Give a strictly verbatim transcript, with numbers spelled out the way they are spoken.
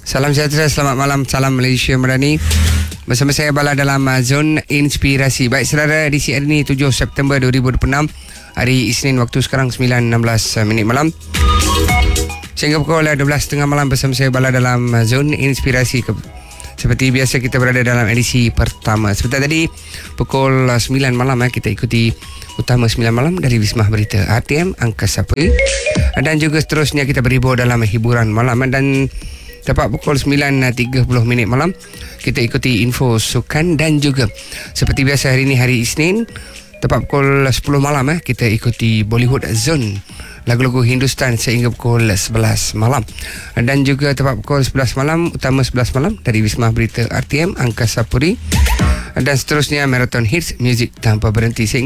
Salam sejahtera, selamat malam, salam Malaysia Madani. Bersama saya Bala dalam uh, Zon Inspirasi. Baik saudara, edisi hari ini tujuh September dua ribu dua puluh enam, hari Isnin, waktu sekarang sembilan enam belas minit malam. Sehingga pukul dua belas tiga puluh malam bersama saya Bala dalam uh, Zon Inspirasi. Seperti biasa kita berada dalam edisi pertama. Seperti tadi pukul uh, sembilan malam eh, kita ikuti utama sembilan malam dari Wisma Berita R T M Angkasa Puri. Dan juga seterusnya kita berhibur dalam hiburan malam. Dan tepat pukul sembilan tiga puluh minit malam kita ikuti info sukan. Dan juga seperti biasa hari ini hari Isnin, tepat pukul sepuluh malam eh, kita ikuti Bollywood Zone, lagu-lagu Hindustan sehingga pukul sebelas malam. Dan juga tepat pukul sebelas malam, utama sebelas malam dari Wisma Berita R T M Angkasa Puri. Dan seterusnya Marathon Hits, muzik tanpa berhenti sehingga